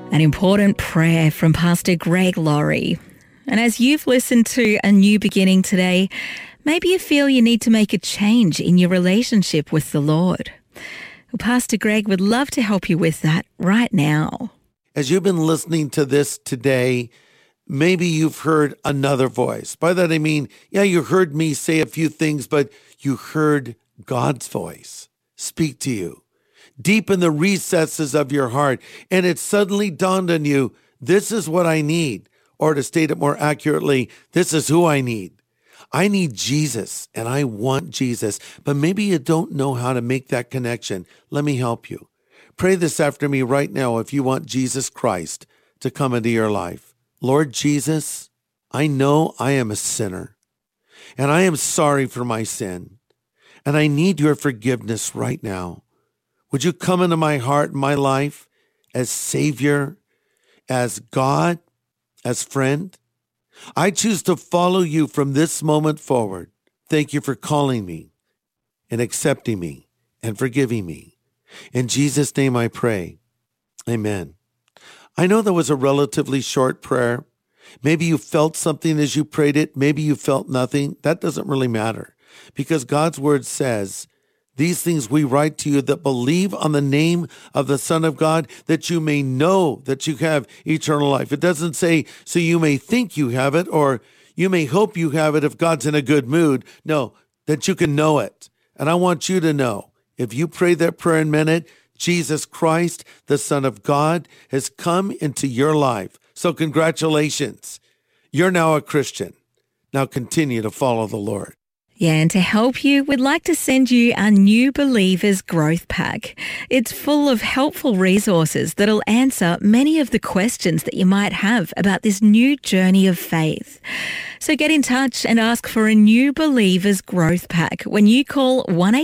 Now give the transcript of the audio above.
An important prayer from Pastor Greg Laurie. And as you've listened to A New Beginning today, maybe you feel you need to make a change in your relationship with the Lord. Well, Pastor Greg would love to help you with that right now. As you've been listening to this today, maybe you've heard another voice. By that I mean, you heard me say a few things, but you heard God's voice speak to you deep in the recesses of your heart. And it suddenly dawned on you, this is what I need. Or to state it more accurately, this is who I need. I need Jesus and I want Jesus. But maybe you don't know how to make that connection. Let me help you. Pray this after me right now if you want Jesus Christ to come into your life. Lord Jesus, I know I am a sinner and I am sorry for my sin and I need your forgiveness right now. Would you come into my heart and my life as Savior, as God, as friend? I choose to follow you from this moment forward. Thank you for calling me and accepting me and forgiving me. In Jesus' name I pray. Amen. I know that was a relatively short prayer. Maybe you felt something as you prayed it. Maybe you felt nothing. That doesn't really matter because God's word says, these things we write to you that believe on the name of the Son of God, that you may know that you have eternal life. It doesn't say, so you may think you have it, or you may hope you have it if God's in a good mood. No, that you can know it. And I want you to know, if you pray that prayer and meant it, Jesus Christ, the Son of God, has come into your life. So congratulations. You're now a Christian. Now continue to follow the Lord. Yeah, and to help you, we'd like to send you our New Believers Growth Pack. It's full of helpful resources that'll answer many of the questions that you might have about this new journey of faith. So get in touch and ask for a New Believers Growth Pack when you call 1